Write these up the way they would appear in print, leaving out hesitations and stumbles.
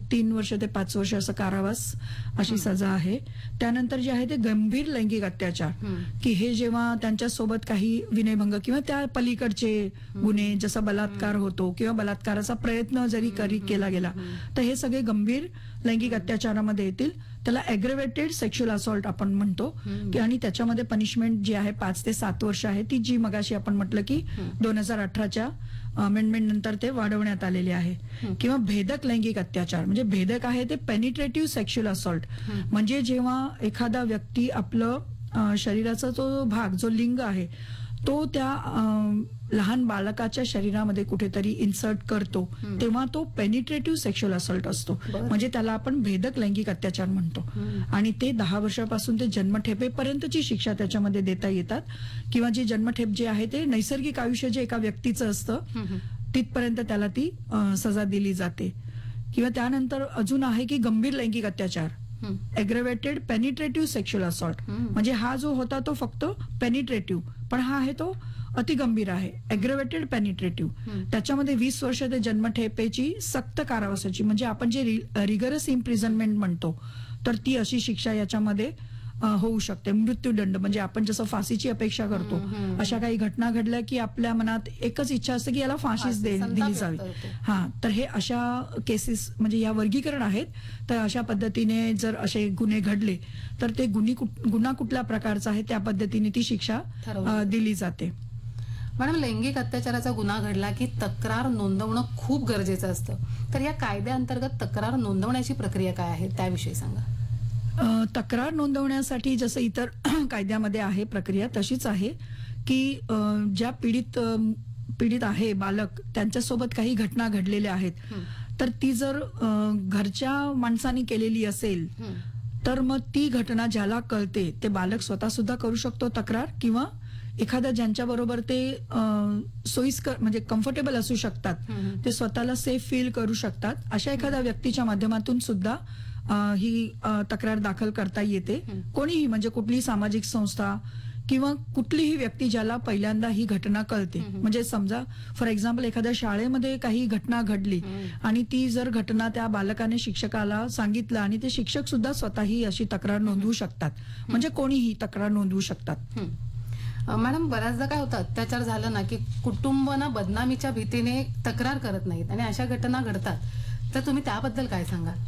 3 वर्ष ते 5 वर्ष असं कारावास अशी सजा आहे. त्यानंतर जे आहे ते गंभीर लैंगिक अत्याचार, की हे जेव्हा त्यांच्यासोबत काही विनयभंग किंवा त्या पलीकडचे गुन्हे जसा बलात्कार होतो किंवा बलात्काराचा प्रयत्न जरी केला गेला तर हे सगळे गंभीर लैंगिक अत्याचारामध्ये येतील. त्याला ॲग्रेवेटेड सेक्शुअल असॉल्ट आपण म्हणतो की आणि त्याच्यामध्ये पनिशमेंट जी आहे 5 ते 7 वर्ष आहे, ती जी मगाशी आपण म्हटलं की 2018च्या अमेंडमेंट नंतर ते वाढवण्यात आलेले आहे. किंवा भेदक लैंगिक अत्याचार, म्हणजे भेदक आहे ते पेनिट्रेटिव्ह सेक्शुअल असॉल्ट, म्हणजे जेव्हा एखादा व्यक्ती आपलं शरीराचा जो भाग जो लिंग आहे तो त्या लहान बालकाच्या शरीरामध्ये कुठेतरी इन्सर्ट करतो तेव्हा तो पेनिट्रेटिव्ह सेक्शुअल असॉल्ट असतो. म्हणजे त्याला आपण भेदक लैंगिक अत्याचार म्हणतो. आणि ते 10 वर्षापासून ते जन्मठेपेपर्यंतची शिक्षा त्याच्यामध्ये देता येतात. किंवा जी जन्मठेप जे आहे ते नैसर्गिक आयुष्य जे एका व्यक्तीचं असतं तिथपर्यंत त्याला ती सजा दिली जाते. किंवा त्यानंतर अजून आहे की गंभीर लैंगिक अत्याचार, ॲग्रेवेटेड पेनिट्रेटिव्ह सेक्शुअल असॉल्ट, म्हणजे हा जो होता तो फक्त पेनिट्रेटिव्ह, पण हा आहे तो अतिगंभीर आहे, ॲग्रेवेटेड पेनिट्रेटिव्ह. त्याच्यामध्ये 20 वर्ष ते जन्मठेपेची सक्त कारावासाची, म्हणजे आपण जे रिगरस इम्प्रिझनमेंट म्हणतो तर ती अशी शिक्षा याच्यामध्ये होऊ शकते. मृत्यूदंड, म्हणजे आपण जसं फाशीची अपेक्षा करतो अशा काही घटना घडल्या की आपल्या मनात एकच इच्छा असते की याला फाशीच दिली जावी. तर हे अशा केसेस म्हणजे या वर्गीकरण आहेत. तर अशा पद्धतीने जर असे गुन्हे घडले तर ते गुन्हा कुठल्या प्रकारचा आहे त्या पद्धतीने ती शिक्षा दिली जाते. मॅडम, लैंगिक अत्याचाराचा गुन्हा घडला की तक्रार नोंदवणं खूप गरजेचं असतं. तर या कायद्याअंतर्गत तक्रार नोंदवण्याची प्रक्रिया काय आहे त्याविषयी सांगा. तक्रार नोंदवण्यासाठी जसं इतर कायद्यामध्ये आहे प्रक्रिया तशीच आहे की ज्या पीडित आहे बालक, त्यांच्यासोबत काही घटना घडलेल्या आहेत तर ती जर घरच्या माणसांनी केलेली असेल तर मग ती घटना ज्याला कळते ते बालक स्वतः सुद्धा करू शकतो तक्रार, किंवा एखाद्या ज्यांच्या बरोबर ते सोयीस्कर म्हणजे कम्फर्टेबल असू शकतात, ते स्वतःला सेफ फील करू शकतात, अशा एखाद्या व्यक्तीच्या माध्यमातून सुद्धा ही तक्रार दाखल करता येते. कोणीही, म्हणजे कुठलीही सामाजिक संस्था किंवा कुठलीही व्यक्ती ज्याला पहिल्यांदा ही घटना कळते. म्हणजे समजा फॉर एक्झाम्पल एखाद्या शाळेमध्ये काही घटना घडली आणि ती जर घटना त्या बालकाने शिक्षकाला सांगितलं आणि ते शिक्षक सुद्धा स्वतःही अशी तक्रार नोंदवू शकतात, म्हणजे कोणीही तक्रार नोंदवू शकतात. मॅडम, बऱ्याचदा काय होतं, अत्याचार झाला ना की कुटुंब ना बदनामीच्या भीतीने तक्रार करत नाहीत आणि अशा घटना घडतात. तर तुम्ही त्याबद्दल काय सांगाल?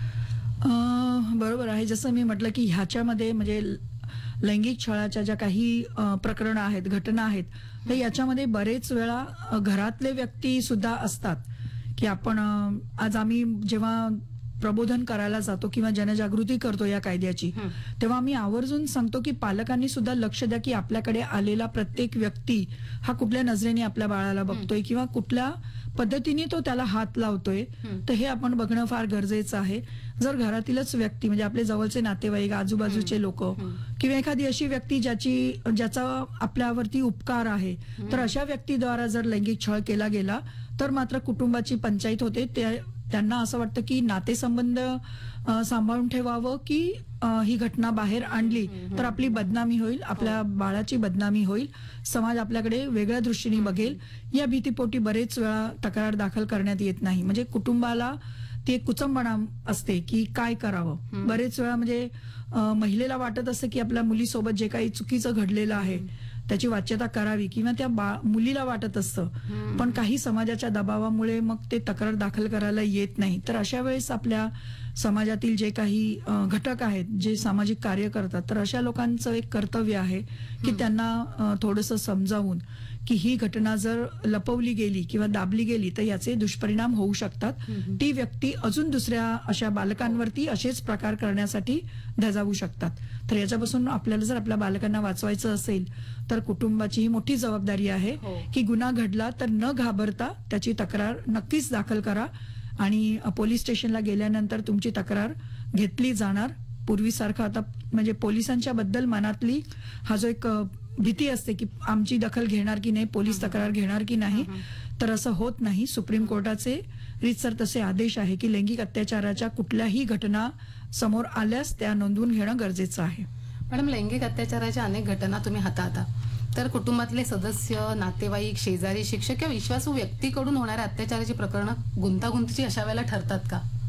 बरोबर आहे. जसं मी म्हटलं की ह्याच्यामध्ये म्हणजे लैंगिक छळाच्या ज्या काही प्रकरणं आहेत, घटना आहेत, तर याच्यामध्ये बरेच वेळा घरातले व्यक्ती सुद्धा असतात. की आपण आज आम्ही जेव्हा प्रबोधन करायला जातो किंवा जनजागृती करतो या कायद्याची, तेव्हा आम्ही आवर्जून सांगतो की पालकांनी सुद्धा लक्ष द्या की आपल्याकडे आलेला प्रत्येक व्यक्ती हा कुठल्या नजरेने आपल्या बाळाला बघतोय किंवा कुठल्या पद्धतीने तो त्याला हात लावतोय, तर हे आपण बघणं फार गरजेचं आहे. जर घरातीलच व्यक्ती म्हणजे आपले जवळचे नातेवाईक, आजूबाजूचे लोक किंवा एखादी अशी व्यक्ती ज्याचा आपल्यावरती उपकार आहे, तर अशा व्यक्तीद्वारा जर लैंगिक छळ केला गेला तर मात्र कुटुंबाची पंचायत होते. त्यांना असं वाटतं की नातेसंबंध सांभाळून ठेवावं की ही घटना बाहेर आणली तर आपली बदनामी होईल, आपल्या बाळाची बदनामी होईल, समाज आपल्याकडे वेगळ्या दृष्टीने बघेल. या भीतीपोटी बरेच वेळा तक्रार दाखल करण्यात येत नाही. म्हणजे कुटुंबाला ती एक कुचंबणा असते की काय करावं. बरेच वेळा म्हणजे महिलेला वाटत असतं की आपल्या मुलीसोबत जे काही चुकीचं घडलेलं आहे त्याची वाच्यता करावी किंवा त्या मुलीला वाटत असतं, पण काही समाजाच्या दबावामुळे मग ते तक्रार दाखल करायला येत नाही. तर अशा वेळेस आपल्या समाजातील जे काही घटक आहेत जे सामाजिक कार्य करतात, तर अशा लोकांचं एक कर्तव्य आहे की त्यांना थोडंसं समजावून की ही घटना जर लपवली गेली किंवा दाबली गेली तर याचे दुष्परिणाम होऊ शकतात. ती व्यक्ती अजून दुसऱ्या अशा बालकांवरती असेच प्रकार करण्यासाठी धजावू शकतात. तर याच्यापासून आपल्याला जर आपल्या बालकांना वाचवायचं असेल तर कुटुंबाची ही मोठी जबाबदारी आहे की गुन्हा घडला तर न घाबरता त्याची तक्रार नक्कीच दाखल करा आणि पोलीस स्टेशनला गेल्यानंतर तुमची तक्रार घेतली जाणार. पूर्वीसारखं आता म्हणजे पोलिसांच्या बद्दल मनातली हा जो एक भीती असते की आमची दखल घेणार की नाही, पोलीस तक्रार घेणार की नाही, तर असं होत नाही. सुप्रीम कोर्टाचे रीतसर तसे आदेश आहे की लैंगिक अत्याचाराच्या कुठल्याही घटना समोर आल्यास त्या नोंदवून घेणं गरजेचं आहे. मॅडम, लैंगिक अत्याचाराच्या अनेक घटना तुम्ही हाताळता, तर कुटुंबातले सदस्य, नातेवाईक, शेजारी, शिक्षक किंवा विश्वासू व्यक्तीकडून होणाऱ्या अत्याचाराची प्रकरणं गुंतागुंतीची अशा वेळेला ठरतात का?